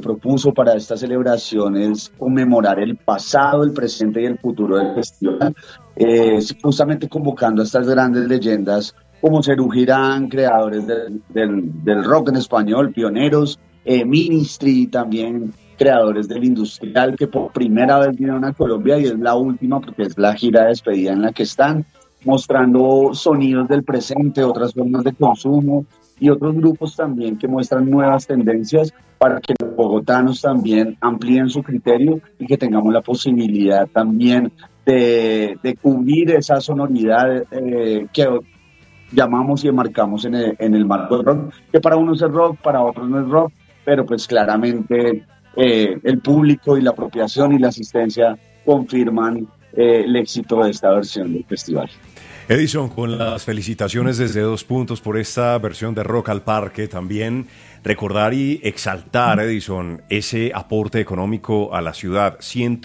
propuso para esta celebración es conmemorar el pasado, el presente y el futuro del festival, justamente convocando a estas grandes leyendas como Serú Girán, creadores del rock en español, pioneros, Ministry también, creadores del industrial, que por primera vez vinieron a Colombia y es la última porque es la gira de despedida en la que están, mostrando sonidos del presente, otras formas de consumo y otros grupos también que muestran nuevas tendencias para que los bogotanos también amplíen su criterio y que tengamos la posibilidad también de cubrir esa sonoridad que llamamos y enmarcamos en el marco del rock, que para unos es rock, para otros no es rock, pero pues claramente el público y la apropiación y la asistencia confirman el éxito de esta versión del festival. Edison, con las felicitaciones desde Dos Puntos por esta versión de Rock al Parque, también recordar y exaltar, Edison, ese aporte económico a la ciudad,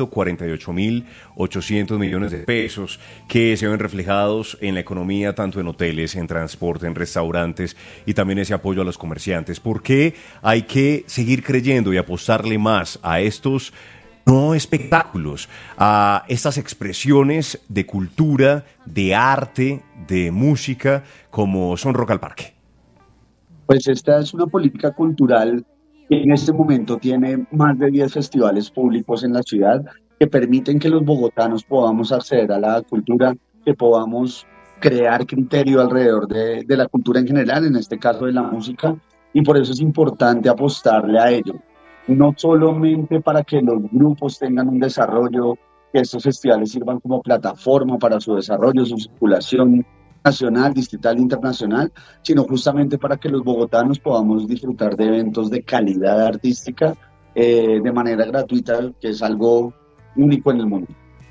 148.800 millones de pesos que se ven reflejados en la economía, tanto en hoteles, en transporte, en restaurantes y también ese apoyo a los comerciantes. ¿Por qué hay que seguir creyendo y apostarle más a estos no espectáculos, a estas expresiones de cultura, de arte, de música, como son Rock al Parque? Pues esta es una política cultural que en este momento tiene más de 10 festivales públicos en la ciudad que permiten que los bogotanos podamos acceder a la cultura, que podamos crear criterio alrededor de la cultura en general, en este caso de la música, y por eso es importante apostarle a ello. No solamente para que los grupos tengan un desarrollo, que estos festivales sirvan como plataforma para su desarrollo, su circulación nacional, distrital e internacional, sino justamente para que los bogotanos podamos disfrutar de eventos de calidad artística de manera gratuita, que es algo único en el mundo.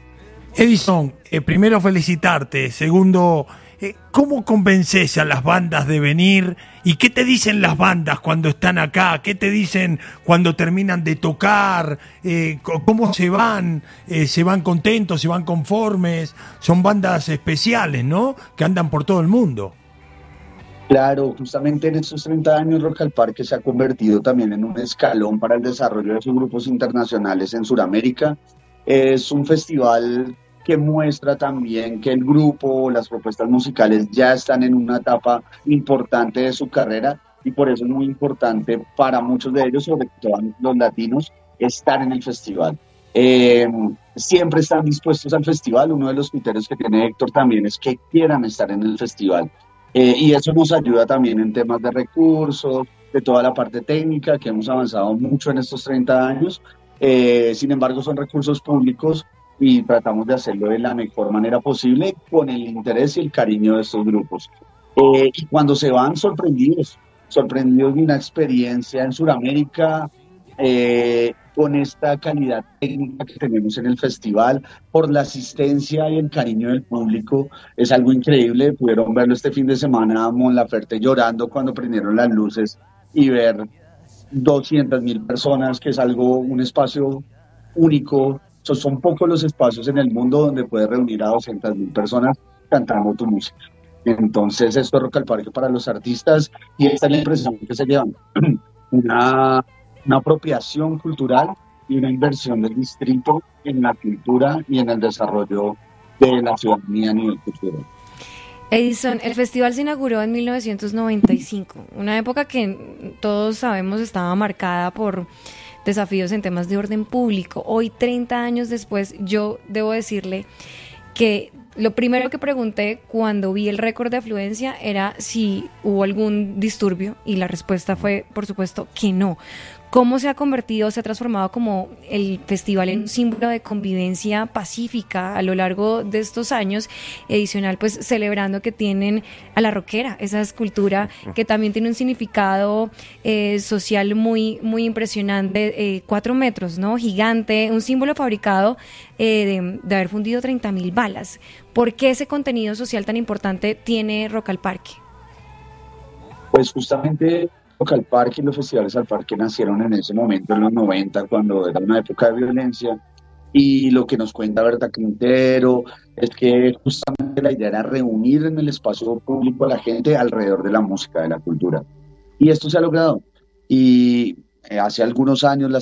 Edison, primero felicitarte, segundo, ¿cómo convences a las bandas de venir? ¿Y qué te dicen las bandas cuando están acá? ¿Qué te dicen cuando terminan de tocar? ¿Cómo se van? ¿Se van contentos? ¿Se van conformes? Son bandas especiales, ¿no? Que andan por todo el mundo. Claro, justamente en estos 30 años Rock al Parque se ha convertido también en un escalón para el desarrollo de sus grupos internacionales en Sudamérica. Es un festival que muestra también que el grupo, las propuestas musicales ya están en una etapa importante de su carrera y por eso es muy importante para muchos de ellos, sobre todo los latinos, estar en el festival. Eh, Siempre están dispuestos al festival. Uno de los criterios que tiene Héctor también es que quieran estar en el festival. Y eso nos ayuda también en temas de recursos, de toda la parte técnica, que hemos avanzado mucho en estos 30 años. Sin embargo, son recursos públicos y tratamos de hacerlo de la mejor manera posible con el interés y el cariño de estos grupos. Y cuando se van sorprendidos de una experiencia en Sudamérica, con esta calidad técnica que tenemos en el festival, por la asistencia y el cariño del público, es algo increíble. Pudieron verlo este fin de semana a Mon Laferte llorando cuando prendieron las luces y ver 200.000 personas, que es algo, un espacio único. Son pocos los espacios en el mundo donde puedes reunir a 200.000 personas cantando tu música. Entonces, esto es Rock al Parque para los artistas y esta es la impresión que se llevan. Una, una apropiación cultural y una inversión del distrito en la cultura y en el desarrollo de la ciudadanía a nivel cultural. Edison, el festival se inauguró en 1995, una época que todos sabemos estaba marcada por desafíos en temas de orden público. Hoy, 30 años después, yo debo decirle que lo primero que pregunté cuando vi el récord de afluencia era si hubo algún disturbio y la respuesta fue, por supuesto, que no. ¿Cómo se ha convertido, se ha transformado como el festival en un símbolo de convivencia pacífica a lo largo de estos años? Adicional, pues celebrando que tienen a la rockera, esa escultura que también tiene un significado social muy, muy impresionante, 4 metros, ¿no? Gigante, un símbolo fabricado de haber fundido 30.000 balas. ¿Por qué ese contenido social tan importante tiene Rock al Parque? Pues justamente Rock al Parque y los festivales al parque nacieron en ese momento, en los 90, cuando era una época de violencia. Y lo que nos cuenta Berta Quintero es que justamente la idea era reunir en el espacio público a la gente alrededor de la música, de la cultura. Y esto se ha logrado. Y hace algunos años